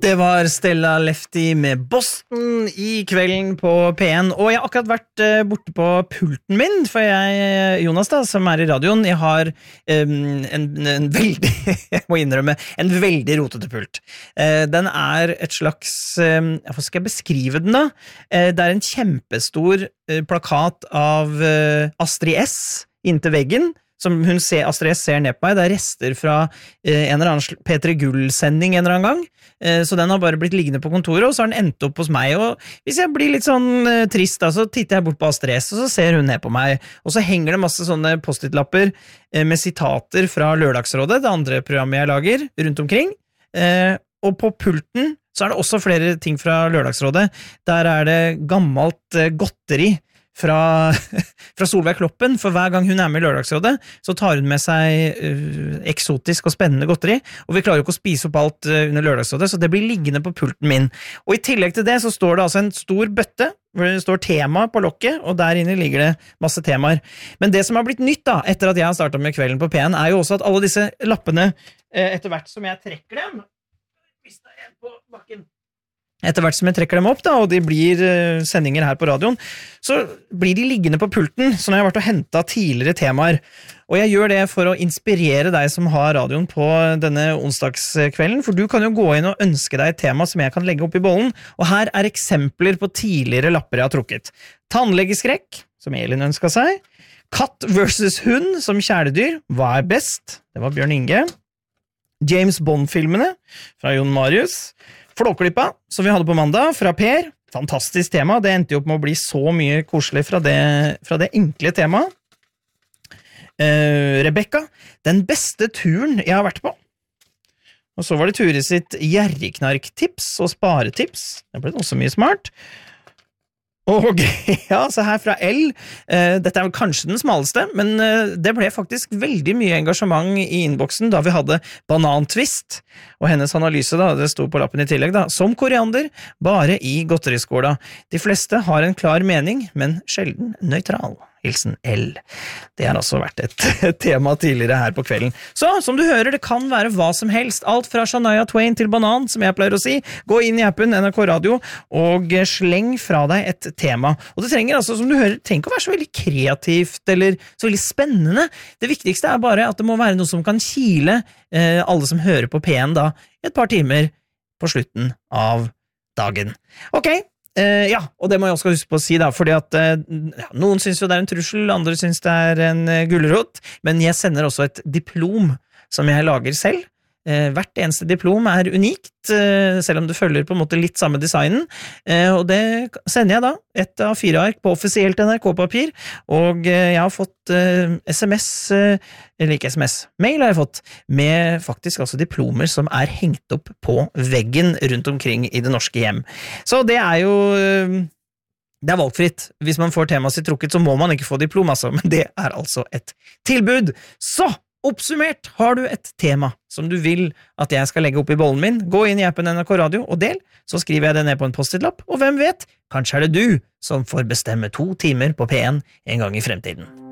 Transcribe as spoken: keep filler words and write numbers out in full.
Det var Stella Lefty med Boston i kvelden på P en, og jeg har akkurat vært uh, borte på pulten min, for jeg, Jonas da, som er i radioen, jeg har um, en, en veldig, jeg må innrømme, en veldig rotete pult. Uh, den er et slags, um, hva skal jeg beskrive den da? Uh, det er en kjempestor uh, plakat av uh, Astrid S inntil veggen, som hun ser, Astrid S ser ned på meg, det er rester fra eh, en eller annen P tre Gull-sending en eller annen gang, eh, så den har bare blitt liggende på kontoret, og så har den endt opp hos meg, og hvis jeg blir litt sånn eh, trist da, så titter jeg bort på Astrid S, og så ser hun ned på meg, og så henger det masse sånne post-it-lapper eh, med sitater fra Lørdagsrådet, det andre programmet jeg lager, rundt omkring, eh, og på pulten så er det også flere ting fra Lørdagsrådet, der er det gammelt eh, godteri, Fra, fra Solveig Kloppen, for hver gang hun er med i Lørdagsrådet, så tar hun med seg uh, eksotisk og spennende godteri, og vi klarer jo ikke å spise opp alt uh, under Lørdagsrådet, så det blir liggende på pulten min. Og i tillegg til det så står det altså en stor bøtte, hvor det står tema på lokket, og der inne ligger det masse temaer. Men det som har blitt nytt da, etter at jeg har startet med Kvelden på P en, er jo også at alle disse lappene, uh, etter hvert som jeg trekker dem, hvis det er en på bakken, Etter hvert som jeg trekker dem opp da, og de blir uh, sendinger her på radioen, så blir de liggende på pulten, så når jeg har vært og hentet tidligere temaer. Og jeg gjør det for å inspirere deg som har radioen på denne onsdagskvelden, for du kan jo gå inn og ønske deg et tema som jeg kan legge opp i bollen, og her er eksempler på tidligere lapper jeg har trukket. Tannlegeskrekk, som Elin ønsket seg. Katt versus hund som kjæledyr. Hva er best? Det var Bjørn Inge. James Bond-filmene fra Jon Marius. Flåklippa, som vi hadde på mandag, fra Per. Fantastisk tema, det endte jo opp med å bli så mye koselig fra det, fra det enkle temaet. Uh, Rebecca, den beste turen jeg har vært på. Og så var det Ture sitt gjerriknark-tips og sparetips. Det ble også mye smart. Og ja, så her fra L, uh, dette er kanskje den smaleste, men uh, det ble faktisk veldig mye engasjement i innboksen da vi hadde banantvist, og hennes analyse da, det stod på lappen i tillegg da, som koriander, bare i godteriskåla. De fleste har en klar mening, men sjelden nøytral. Hilsen L. Det har altså vært et, et tema tidligere her på kvelden. Så, som du hører, det kan være hva som helst. Alt fra Shania Twain til banan, som jeg pleier å si. Gå inn i appen N R K Radio og sleng fra deg et tema. Og det trenger altså, som du hører, trenger ikke å være så veldig kreativt eller så veldig spennende. Det viktigste er bare at det må være noe som kan kile eh, alle som hører på P en da, et par timer på slutten av dagen. Ok, Uh, ja, og det må jeg også huske på å si da, fordi at uh, ja, noen synes jo det er en trussel, andre synes det er en uh, gullerot, men jeg sender også et diplom som jeg lager selv. Uh, hvert eneste diplom er unikt, uh, selv om det følger på en måte litt samme designen, uh, og det sender jeg da, et av fire ark på offisielt N R K-papir, og uh, jeg har fått uh, SMS, uh, eller ikke SMS, mail har jeg fått, med faktisk altså diplomer som er hengt opp på veggen rundt omkring i det norske hjem. Så det er jo... Uh, Det er valgfritt. Hvis man får temaet sitt trukket, så må man ikke få diplom, altså, men det er altså et tilbud. Så, oppsummert, har du et tema som du vil at jeg skal legge opp i bollen min, gå inn i appen N R K Radio og del, så skriver jeg det ned på en post-it-lapp, og hvem vet, kanskje er det du som får bestemme to timer på P en en gang i fremtiden.